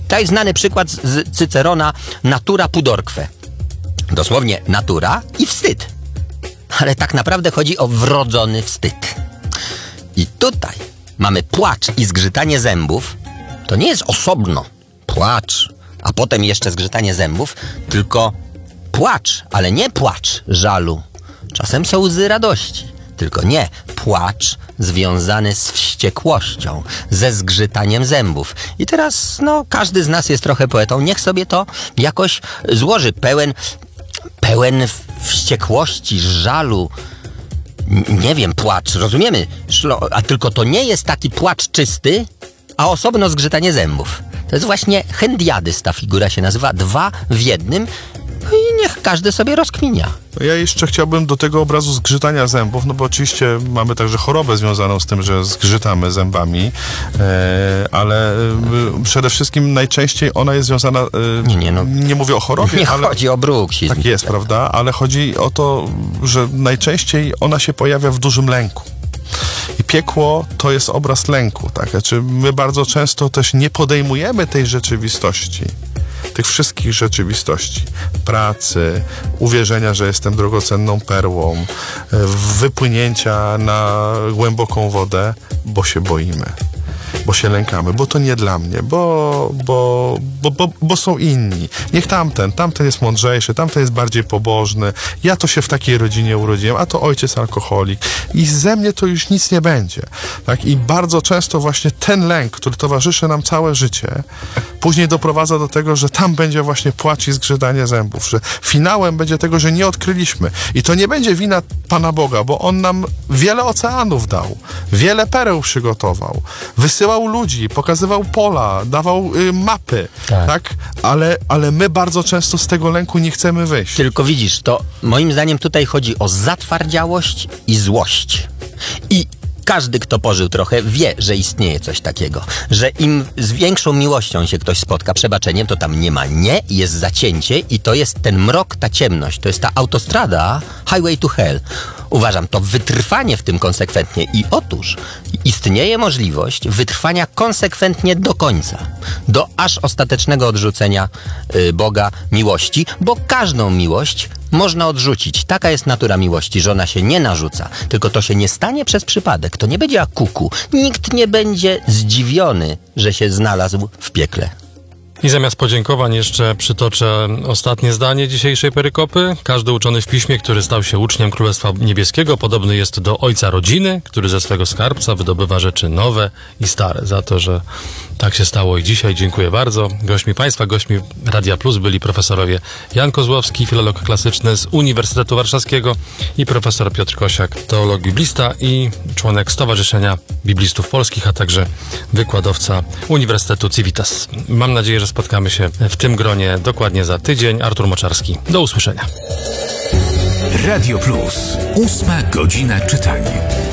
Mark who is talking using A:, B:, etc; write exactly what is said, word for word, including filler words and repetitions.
A: To jest znany przykład z Cycerona natura pudorque. Dosłownie natura i wstyd. Ale tak naprawdę chodzi o wrodzony wstyd. I tutaj mamy płacz i zgrzytanie zębów. To nie jest osobno płacz, a potem jeszcze zgrzytanie zębów, tylko płacz, ale nie płacz żalu. Czasem są łzy radości, tylko nie płacz związany z wściekłością, ze zgrzytaniem zębów. I teraz, no, każdy z nas jest trochę poetą. Niech sobie to jakoś złoży. Pełen, pełen wściekłości, żalu, nie wiem, płacz, rozumiemy? A tylko to nie jest taki płacz czysty, a osobno zgrzytanie zębów. To jest właśnie hendiadys, ta figura się nazywa, dwa w jednym. No i niech każdy sobie rozkminia.
B: Ja jeszcze chciałbym do tego obrazu zgrzytania zębów, no bo oczywiście mamy także chorobę związaną z tym, że zgrzytamy zębami, e, ale e, przede wszystkim najczęściej ona jest związana, e,
A: nie, nie, no,
B: nie mówię o chorobie,
A: nie
B: ale
A: chodzi o bruksizm.
B: Tak jest, prawda, ale chodzi o to, że najczęściej ona się pojawia w dużym lęku. I piekło to jest obraz lęku, tak? Znaczy my bardzo często też nie podejmujemy tej rzeczywistości, tych wszystkich rzeczywistości, pracy, uwierzenia, że jestem drogocenną perłą, wypłynięcia na głęboką wodę, bo się boimy, bo się lękamy, bo to nie dla mnie, bo, bo, bo, bo, bo są inni. Niech tamten, tamten jest mądrzejszy, tamten jest bardziej pobożny, ja to się w takiej rodzinie urodziłem, a to ojciec alkoholik i ze mnie to już nic nie będzie. Tak? I bardzo często właśnie ten lęk, który towarzyszy nam całe życie, później doprowadza do tego, że tam będzie właśnie płacz i zgrzytanie zębów, że finałem będzie tego, że nie odkryliśmy. I to nie będzie wina Pana Boga, bo On nam wiele oceanów dał, wiele pereł przygotował, wysyłał ludzi, pokazywał pola, dawał y, mapy, tak? tak? Ale, ale my bardzo często z tego lęku nie chcemy wyjść.
A: Tylko widzisz, to moim zdaniem tutaj chodzi o zatwardziałość i złość. I każdy, kto pożył trochę, wie, że istnieje coś takiego. Że im z większą miłością się ktoś spotka, przebaczeniem, to tam nie ma nie, jest zacięcie i to jest ten mrok, ta ciemność. To jest ta autostrada Highway to Hell. Uważam, to wytrwanie w tym konsekwentnie. I otóż istnieje możliwość wytrwania konsekwentnie do końca. Do aż ostatecznego odrzucenia y, Boga, miłości, bo każdą miłość można odrzucić. Taka jest natura miłości, że ona się nie narzuca. Tylko to się nie stanie przez przypadek. To nie będzie jak kuku. Nikt nie będzie zdziwiony, że się znalazł w piekle.
C: I zamiast podziękowań jeszcze przytoczę ostatnie zdanie dzisiejszej perykopy. Każdy uczony w piśmie, który stał się uczniem Królestwa Niebieskiego, podobny jest do ojca rodziny, który ze swego skarbca wydobywa rzeczy nowe i stare. Za to, że tak się stało i dzisiaj dziękuję bardzo. Gośćmi Państwa, gośćmi Radia Plus byli profesorowie Jan Kozłowski, filolog klasyczny z Uniwersytetu Warszawskiego i profesor Piotr Kosiak, teolog biblista i członek Stowarzyszenia Biblistów Polskich, a także wykładowca Uniwersytetu Civitas. Mam nadzieję, że spotkamy się w tym gronie dokładnie za tydzień. Artur Moczarski. Do usłyszenia.
D: Radio Plus. Ósma godzina czytania.